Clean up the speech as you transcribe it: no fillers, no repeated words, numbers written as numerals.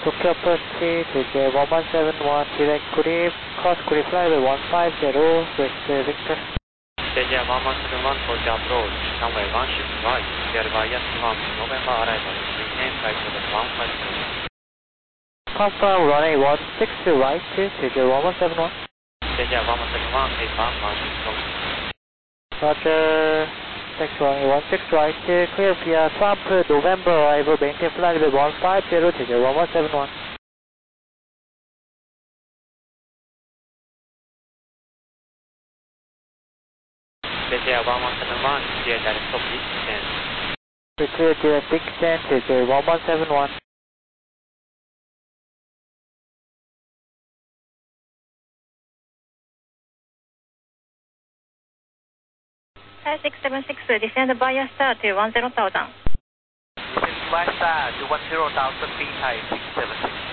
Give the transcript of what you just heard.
Tokyo Approach to 1171, direct Kuri, cross Kuri Flyway 150, West Victor. JJ 1171, Tokyo Approach, runway 1 shift right, clear via from November arrival, maintain flight level 150. Confirm runway 16 right to 1171. JJ 1171, 8 bar, 1 shift from. Roger. Next runway 16 right, clear via Trump, November arrival, maintain flight level 150 to 1171. JJ 1171, clear direct stop big descent. Clear direct big descent to 1171. 676, descend via star to 10,000. Descend via star to 10,000 feet high, 676.